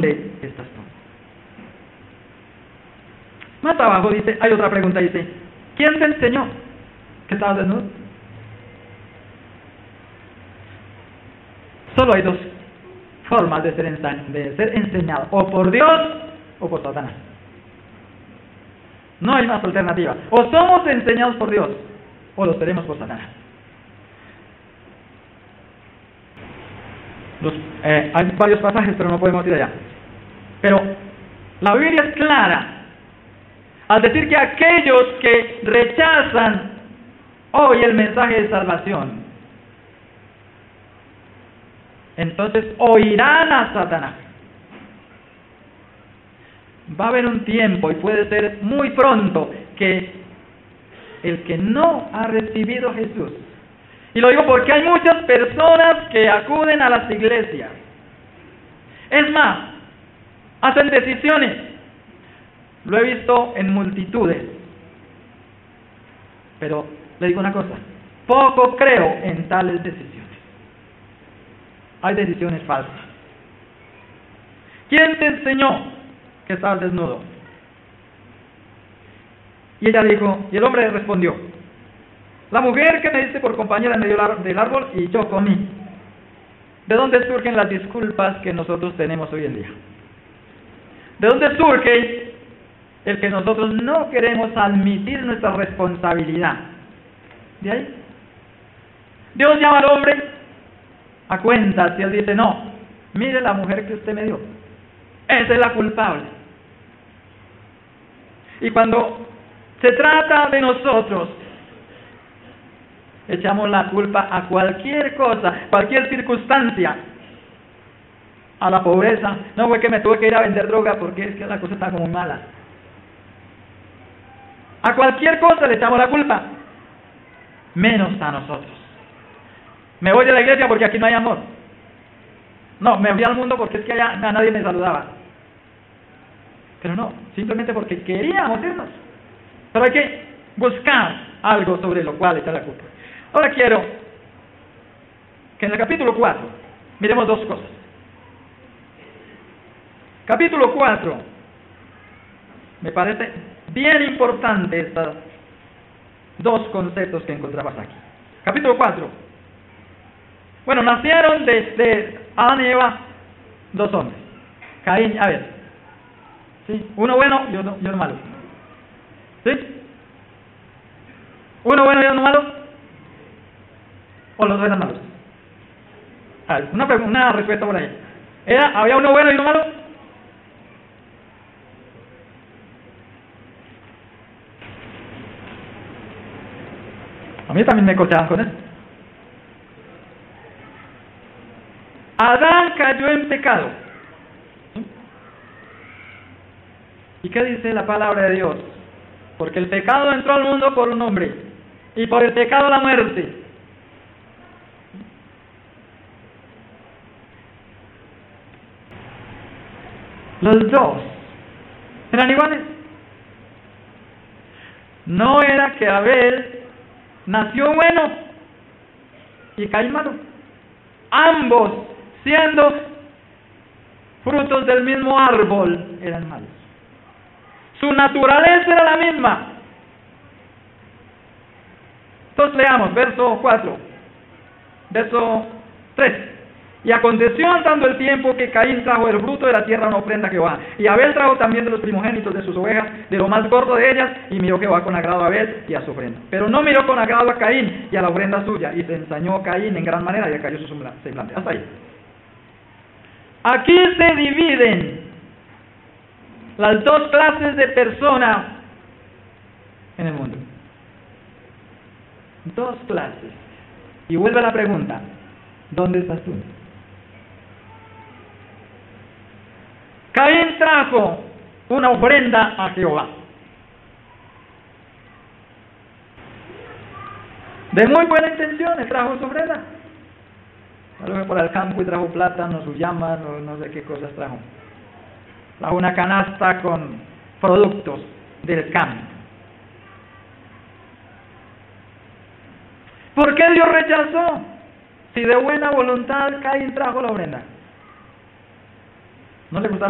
¿dónde estás tú? Más abajo dice, hay otra pregunta, dice, ¿quién te enseñó que estabas desnudo? Solo hay dos formas de ser enseñado, o por Dios o por Satanás. No hay más alternativa. O somos enseñados por Dios, o los seremos por Satanás. Hay varios pasajes, pero no podemos ir allá. Pero la Biblia es clara al decir que aquellos que rechazan hoy el mensaje de salvación, entonces oirán a Satanás. Va a haber un tiempo, y puede ser muy pronto, que el que no ha recibido a Jesús, y lo digo porque hay muchas personas que acuden a las iglesias, es más, hacen decisiones, lo he visto en multitudes, pero le digo una cosa, poco creo en tales decisiones. Hay decisiones falsas. ¿Quién te enseñó que estabas desnudo? Y ella dijo, y el hombre respondió, la mujer que me diste por compañera en medio del árbol y yo comí. ¿De dónde surgen las disculpas que nosotros tenemos hoy en día? ¿De dónde surge el que nosotros no queremos admitir nuestra responsabilidad? ¿De ahí? Dios llama al hombre a cuentas y él dice, no, mire la mujer que usted me dio, esa es la culpable. Y cuando se trata de nosotros, echamos la culpa a cualquier cosa, cualquier circunstancia, a la pobreza. No, fue que me tuve que ir a vender droga porque es que la cosa está como mala. A cualquier cosa le echamos la culpa, menos a nosotros. Me voy de la iglesia porque aquí no hay amor. No, me fui al mundo porque es que allá a nadie me saludaba. Pero no, simplemente porque queríamos irnos. Pero hay que buscar algo sobre lo cual echar la culpa. Ahora quiero que en el capítulo 4 miremos dos cosas. Capítulo 4, me parece bien importante estos dos conceptos que encontramos aquí. Capítulo 4. Bueno, nacieron de Adán y Eva dos hombres, Caín y Abel. ¿Sí? Uno bueno y uno malo. ¿Sí? ¿Uno bueno y uno malo? ¿O los dos eran malos? A ver, una respuesta por ahí. ¿Había uno bueno y uno malo? A mí también me cortaban con eso. Adán cayó en pecado. ¿Y qué dice la palabra de Dios? Porque el pecado entró al mundo por un hombre, y por el pecado la muerte. Los dos eran iguales. No era que Abel nació bueno y Caín malo. Ambos, siendo frutos del mismo árbol, eran malos. Su naturaleza era la misma. Entonces leamos, verso 4, verso 3. Y aconteció andando el tiempo que Caín trajo del fruto de la tierra una ofrenda a Jehová. Y Abel trajo también de los primogénitos de sus ovejas, de lo más gordo de ellas, y miró Jehová con agrado a Abel y a su ofrenda. Pero no miró con agrado a Caín y a la ofrenda suya, y se ensañó Caín en gran manera y decayó su semblante. Hasta ahí. Aquí se dividen las dos clases de personas en el mundo. Dos clases. Y vuelve la pregunta, ¿dónde estás tú? Caín trajo una ofrenda a Jehová. De muy buena intención, él trajo su ofrenda. Salió por el campo y trajo plátanos, sus llamas, no sé qué cosas trajo. Trajo una canasta con productos del campo. ¿Por qué Dios rechazó? Si de buena voluntad Caín trajo la ofrenda. ¿No le gustaba?